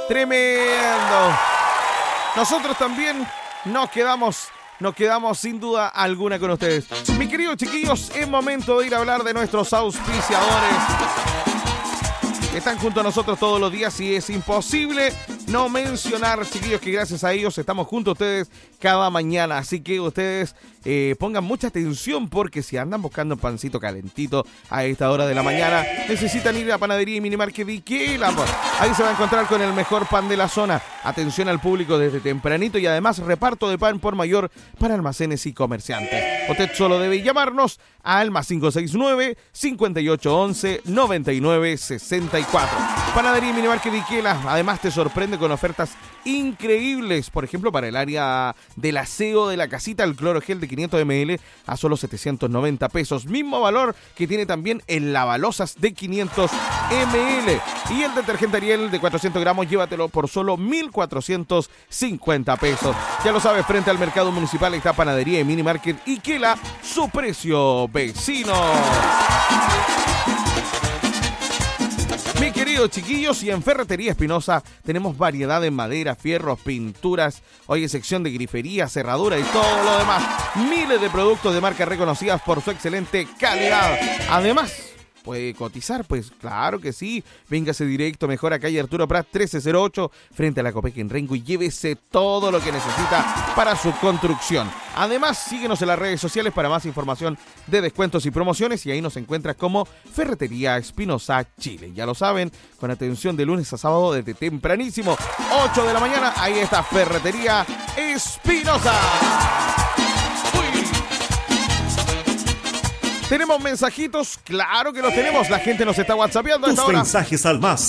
Tremendo. Nosotros también nos quedamos sin duda alguna con ustedes. Mis queridos chiquillos, es momento de ir a hablar de nuestros auspiciadores que están junto a nosotros todos los días y es imposible no mencionar, chiquillos, que gracias a ellos estamos junto a ustedes cada mañana. Así que ustedes pongan mucha atención porque si andan buscando un pancito calentito a esta hora de la mañana, necesitan ir a Panadería y Minimarket Ikela. Ahí se va a encontrar con el mejor pan de la zona. Atención al público desde tempranito y además reparto de pan por mayor para almacenes y comerciantes. Usted solo debe llamarnos al más 569-5811-9964. Panadería y Minimarket Ikela además te sorprende con ofertas increíbles. Por ejemplo, para el área del aseo de la casita, el cloro gel de 500 ml a solo 790 pesos. Mismo valor que tiene también el lavalosas de 500 ml. Y el detergente Ariel de 400 gramos, llévatelo por solo 1.450 pesos. Ya lo sabes, frente al mercado municipal está Panadería y Minimarket Ikela, su precio vecino. Mis queridos chiquillos, y en Ferretería Espinosa tenemos variedad en madera, fierros, pinturas, oye, sección de grifería, cerradura y todo lo demás. Miles de productos de marcas reconocidas por su excelente calidad. Además, ¿puede cotizar? Pues claro que sí. Véngase directo, mejor a calle Arturo Prat 1308, frente a la Copec en Rengo, y llévese todo lo que necesita para su construcción. Además, síguenos en las redes sociales para más información de descuentos y promociones, y ahí nos encuentras como Ferretería Espinosa Chile. Ya lo saben, con atención de lunes a sábado desde tempranísimo, 8 de la mañana, ahí está Ferretería Espinosa. ¿Tenemos mensajitos? Claro que los tenemos. La gente nos está whatsappeando a esta hora. Mensajes al más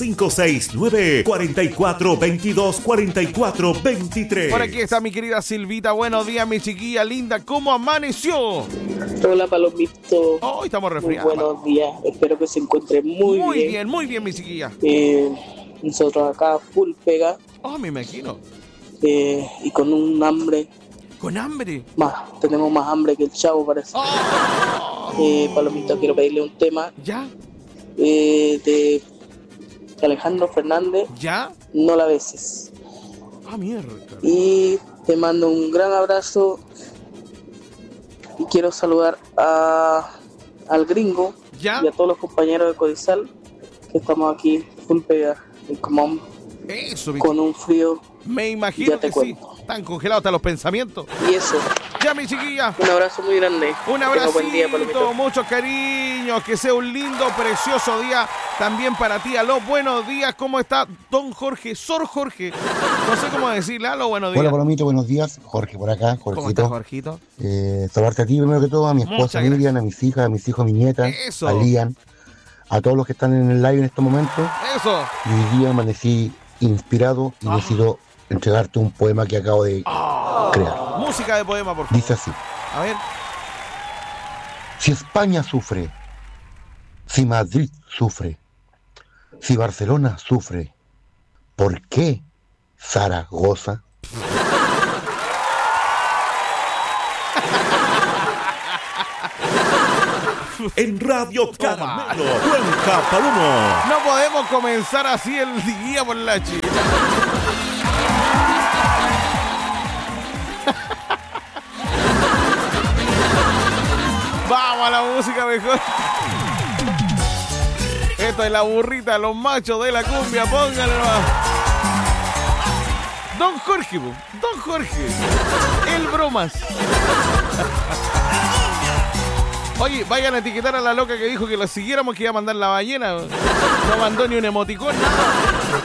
569-4422-4423. Por aquí está mi querida Silvita. Buenos días, mi chiquilla linda. ¿Cómo amaneció? Hola, Palomito. Hoy estamos resfriados. Muy buenos días. Espero que se encuentre muy bien. Muy bien, mi chiquilla. Nosotros acá full pega. Oh, me imagino. Y con un hambre. ¿Con hambre? Tenemos más hambre que el Chavo, parece. Palomito, quiero pedirle un tema. ¿Ya? De Alejandro Fernández. ¿Ya? No la beses. Mierda. Y te mando un gran abrazo. Y quiero saludar al gringo. ¿Ya? Y a todos los compañeros de Codisal, que estamos aquí full pega. Y como eso, con un frío. Me imagino ya te que cuento. Sí. Están congelados hasta los pensamientos. Y eso. Ya, mi chiquilla. Un abrazo muy grande. Un abracito, buen día, muchos cariños. Que sea un lindo, precioso día también para ti. Aló, buenos días. ¿Cómo está don Jorge? Sor Jorge. No sé cómo decirle. Aló, buenos días. Hola, Palomito, buenos días. Jorge por acá. Jorgito. ¿Cómo estás, Jorgito? Saludarte a ti primero que todo, a mi esposa Miriam, a mis hijas, a mis hijos, a mi nieta, Eso. a Lian, a todos los que están en el live en estos momentos. Eso. Y hoy día amanecí inspirado y decido entregarte un poema que acabo de crear. Música de poema, por favor. Dice así. A ver. Si España sufre, si Madrid sufre, si Barcelona sufre, ¿por qué Zaragoza? En Radio Caramelo, Cuenca, Palomo. No podemos comenzar así el día por la chica. Vamos a la música mejor. Esto es la burrita, los machos de la cumbia, pónganlo. Don Jorge, el bromas. Oye, vayan a etiquetar a la loca que dijo que la siguiéramos, que iba a mandar la ballena. No mandó ni un emoticón, nada.